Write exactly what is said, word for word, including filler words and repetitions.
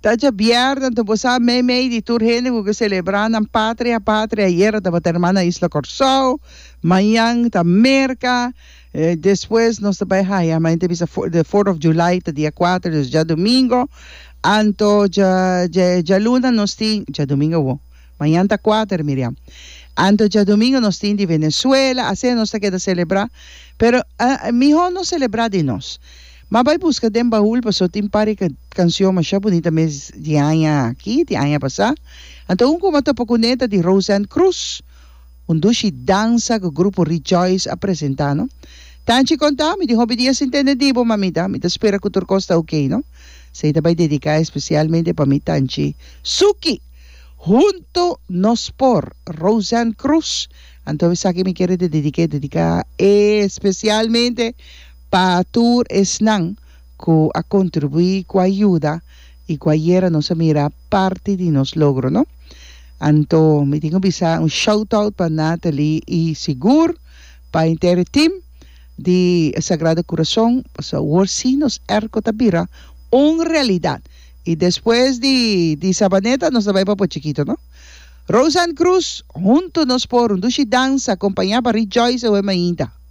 Taja biyerda, tapos sa may may di turhen ko celebrar ng patria, patria, ayer ta hermana Isla Corsao, mayang ta Merca, eh, después nos ta bayhaya, mainte bisa the fourth of July, ta dia cuatro, ya domingo, anto ja, ja, ja luna nos tin, ja domingo wo, mañana ta cuatro, Miriam. Anto ya domingo nos tin di Venezuela, así nos ta queda celebrar, pero uh, mijo no celebrar de nos. Mabay busca din bahul pa so timpari ka kansyon masya bonita mes dianya aqui dianya pasa. Anto un kumata pakuneta di Roseanne Cruz. Undo si danza ko grupo Rejoice a presentano. Tanchi konta mi di hobi dia sintenedibo mamita, mi espera ko turcosta okay no. Se ita bay dedicar especialmente pa mi Tanchi Suki. Junto nos por Roseanne Cruz. Anto sa mi quiere dedicar dedicar especialmente Patur esnang ko a contribuir ko ayuda y cualquiera nos mira parte de nos logro, ¿no? Anto, me tengo bisa un shout out para Natalie y Sigur, para inter team de Sagrado Corazón, so worsi nos erco tabira, un realidad. Y después de, de Sabaneta nos va para chiquito, ¿no? Roseanne Cruz, junto nos por un dushi danza, acompañada para Rejoice o Emainta.